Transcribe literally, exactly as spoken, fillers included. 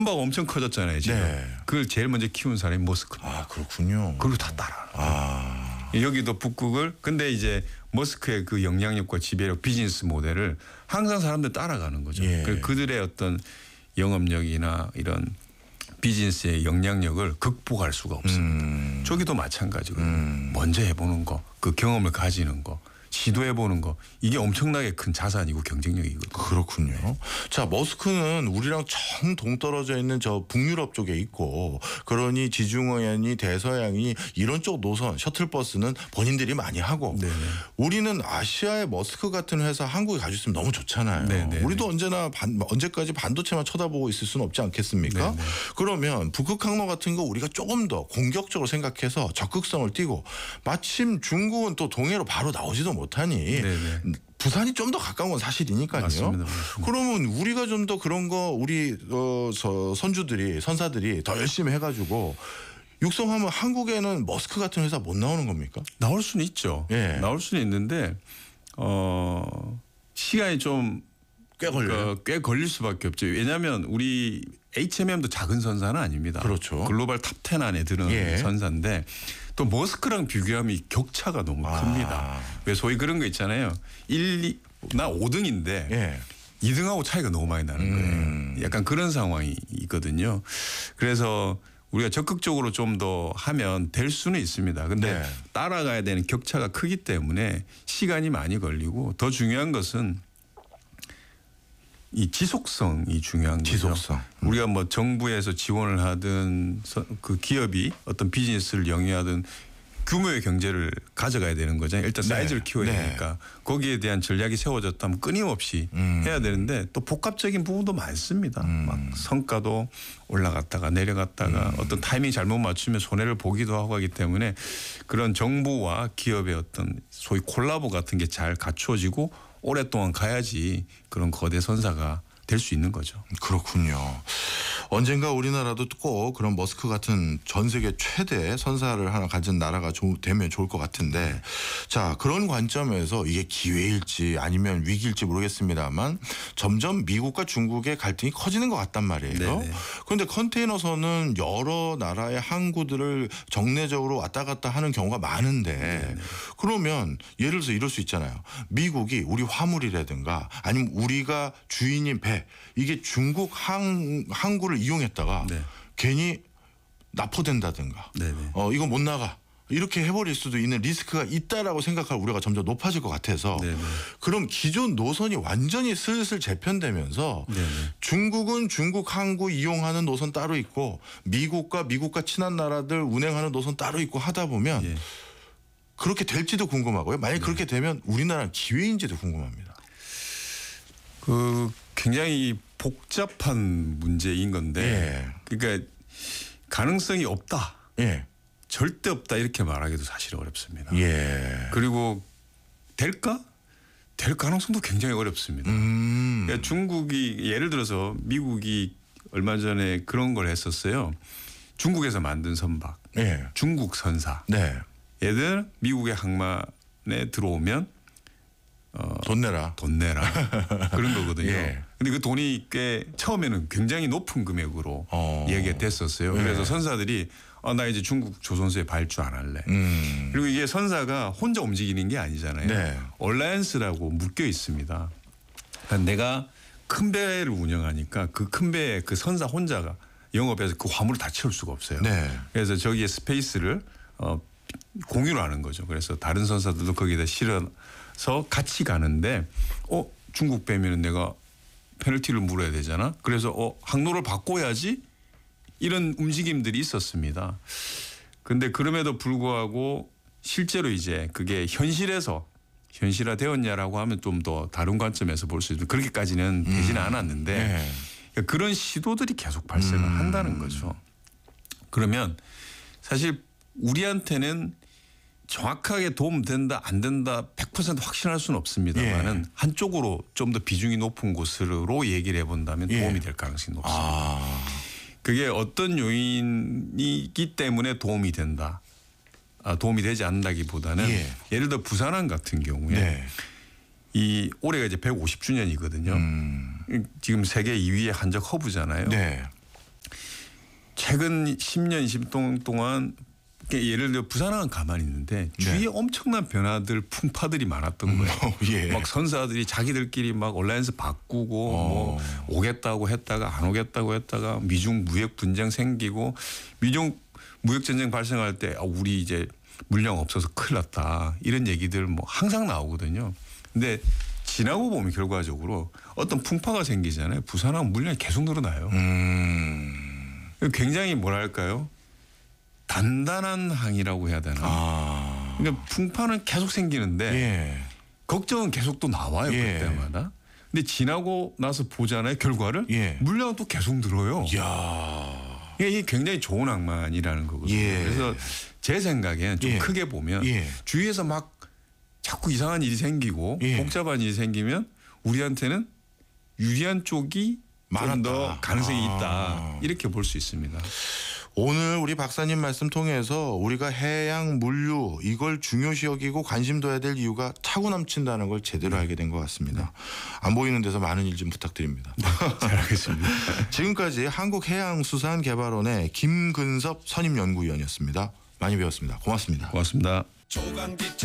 바가 엄청 커졌잖아요. 지금. 네. 그걸 제일 먼저 키운 사람이 머스크입니다. 아 그렇군요. 그리고 다 따라. 아. 여기도 북극을 근데 이제 머스크의 그 영향력과 지배력 비즈니스 모델을 항상 사람들 따라가는 거죠. 예. 그래서 그들의 어떤 영업력이나 이런 비즈니스의 영향력을 극복할 수가 없습니다. 음. 저기도 마찬가지거든요. 음. 먼저 해보는 거, 그 경험을 가지는 거, 시도해보는 거 이게 엄청나게 큰 자산이고 경쟁력이거든요. 그렇군요. 네. 자, 머스크는 우리랑 정 동떨어져 있는 저 북유럽 쪽에 있고 그러니 지중해니 대서양이 이런 쪽 노선 셔틀버스는 본인들이 많이 하고 네네. 우리는 아시아의 머스크 같은 회사 한국에 가지고 있으면 너무 좋잖아요. 네네. 우리도 언제나 반, 언제까지 반도체만 쳐다보고 있을 수는 없지 않겠습니까? 네네. 그러면 북극 항로 같은 거 우리가 조금 더 공격적으로 생각해서 적극성을 띠고 마침 중국은 또 동해로 바로 나오지도 못하니 네네. 부산이 좀 더 가까운 건 사실이니까요. 맞습니다. 맞습니다. 그러면 우리가 좀 더 그런 거 우리 어, 저 선주들이 선사들이 더 열심히 해가지고 육성하면 한국에는 머스크 같은 회사 못 나오는 겁니까? 나올 수는 있죠. 예. 나올 수는 있는데 어, 시간이 좀 꽤 걸려요. 꽤 걸릴 수밖에 없죠. 왜냐하면 우리 에이치엠엠도 작은 선사는 아닙니다. 그렇죠. 글로벌 탑 텐 안에 드는 예. 선사인데 또 머스크랑 비교하면 이 격차가 너무 아. 큽니다. 왜 소위 그런 거 있잖아요. 일, 이, 나 오 등인데 예. 이 등하고 차이가 너무 많이 나는 거예요. 음. 약간 그런 상황이 있거든요. 그래서 우리가 적극적으로 좀 더 하면 될 수는 있습니다. 근데 네. 따라가야 되는 격차가 크기 때문에 시간이 많이 걸리고 더 중요한 것은 이 지속성이 중요한 거죠. 지속성. 음. 우리가 뭐 정부에서 지원을 하든 그 기업이 어떤 비즈니스를 영위하든 규모의 경제를 가져가야 되는 거잖아요. 일단 사이즈를 네. 키워야 네. 되니까 거기에 대한 전략이 세워졌다면 끊임없이 음. 해야 되는데 또 복합적인 부분도 많습니다. 음. 막 성과도 올라갔다가 내려갔다가 음. 어떤 타이밍 잘못 맞추면 손해를 보기도 하고 하기 때문에 그런 정부와 기업의 어떤 소위 콜라보 같은 게 잘 갖추어지고 오랫동안 가야지 그런 거대 선사가 될 수 있는 거죠. 그렇군요. 언젠가 우리나라도 꼭 그런 머스크 같은 전 세계 최대 선사를 하나 가진 나라가 조, 되면 좋을 것 같은데 자 그런 관점에서 이게 기회일지 아니면 위기일지 모르겠습니다만 점점 미국과 중국의 갈등이 커지는 것 같단 말이에요. 네네. 그런데 컨테이너선은 여러 나라의 항구들을 정례적으로 왔다 갔다 하는 경우가 많은데 네네. 그러면 예를 들어서 이럴 수 있잖아요. 미국이 우리 화물이라든가 아니면 우리가 주인인 배 이게 중국 항, 항구를 이용했다가 네. 괜히 납포된다든가 네네. 어 이거 못 나가 이렇게 해버릴 수도 있는 리스크가 있다라고 생각할 우려가 점점 높아질 것 같아서 네네. 그럼 기존 노선이 완전히 슬슬 재편되면서 네네. 중국은 중국 항구 이용하는 노선 따로 있고 미국과 미국과 친한 나라들 운행하는 노선 따로 있고 하다 보면 예. 그렇게 될지도 궁금하고요. 만약 에 그렇게 되면 우리나라는 기회인지도 궁금합니다. 그 굉장히 복잡한 문제인 건데 예. 그러니까 가능성이 없다. 예. 절대 없다 이렇게 말하기도 사실 어렵습니다. 예. 그리고 될까? 될 가능성도 굉장히 어렵습니다. 음. 그러니까 중국이 예를 들어서 미국이 얼마 전에 그런 걸 했었어요. 중국에서 만든 선박, 예. 중국 선사. 네. 얘들 미국의 항만에 들어오면 어, 돈 내라. 돈 내라 그런 거거든요. 예. 근데 그 돈이 꽤 처음에는 굉장히 높은 금액으로 어. 얘기가 됐었어요. 예. 그래서 선사들이 아, 나 이제 중국 조선소에 발주 안 할래. 음. 그리고 이게 선사가 혼자 움직이는 게 아니잖아요. 네. 얼라이언스라고 묶여 있습니다. 그러니까 내가 큰 배를 운영하니까 그 큰 배에 그 선사 혼자가 영업해서 그 화물을 다 채울 수가 없어요. 네. 그래서 저기에 스페이스를 어, 공유를 하는 거죠. 그래서 다른 선사들도 거기다 실어서 같이 가는데 어 중국 배면은 내가 페널티를 물어야 되잖아. 그래서 어 항로를 바꿔야지 이런 움직임들이 있었습니다. 그런데 그럼에도 불구하고 실제로 이제 그게 현실에서 현실화되었냐라고 하면 좀 더 다른 관점에서 볼 수 있는 그렇게까지는 되지는 않았는데 네. 그러니까 그런 시도들이 계속 발생을 음. 한다는 거죠. 그러면 사실 우리한테는 정확하게 도움된다 안 된다 백 퍼센트 확신할 수는 없습니다만은 예. 한쪽으로 좀 더 비중이 높은 곳으로 얘기를 해본다면 예. 도움이 될 가능성이 높습니다. 아. 그게 어떤 요인이기 때문에 도움이 된다. 아, 도움이 되지 않는다기보다는 예. 예를 들어 부산항 같은 경우에 네. 이 올해가 이제 백오십 주년이거든요. 음. 지금 세계 이 위의 한적 허브잖아요. 네. 최근 십 년, 이십 년 동안 예를 들어 부산항은 가만히 있는데 주위에 네. 엄청난 변화들 풍파들이 많았던 거예요. 예. 막 선사들이 자기들끼리 막 온라인에서 바꾸고 어. 뭐 오겠다고 했다가 안 오겠다고 했다가 미중 무역 분쟁 생기고 미중 무역 전쟁 발생할 때 아, 우리 이제 물량 없어서 큰일 났다 이런 얘기들 뭐 항상 나오거든요. 근데 지나고 보면 결과적으로 어떤 풍파가 생기잖아요. 부산항 물량이 계속 늘어나요. 음. 굉장히 뭐랄까요? 단단한 항이라고 해야 되나? 아. 그러니까 풍파는 계속 생기는데 예. 걱정은 계속 또 나와요. 예. 그때마다. 근데 지나고 나서 보잖아요. 결과를. 예. 물량은 또 계속 늘어요. 야. 이게 굉장히 좋은 낭만이라는 거거든요. 예. 그래서 제 생각엔 좀 예. 크게 보면 예. 주위에서 막 자꾸 이상한 일이 생기고 예. 복잡한 일이 생기면 우리한테는 유리한 쪽이 좀 더 많았다. 가능성이 아. 있다. 이렇게 볼 수 있습니다. 오늘 우리 박사님 말씀 통해서 우리가 해양 물류 이걸 중요시 여기고 관심 둬야 될 이유가 차고 넘친다는 걸 제대로 알게 된 것 같습니다. 안 보이는 데서 많은 일 좀 부탁드립니다. 잘하겠습니다. 지금까지 한국해양수산개발원의 김근섭 선임연구위원이었습니다. 많이 배웠습니다. 고맙습니다. 고맙습니다.